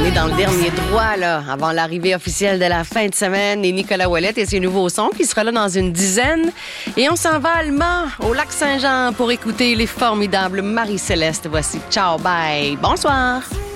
est dans le dernier droit, là, avant l'arrivée officielle de la fin de semaine. Et Nicolas Ouellet et ses nouveaux sons qui sera là dans une dizaine. Et on s'en va allemand, au Lac-Saint-Jean, pour écouter les formidables Marie-Céleste. Voici Ciao, bye, bonsoir.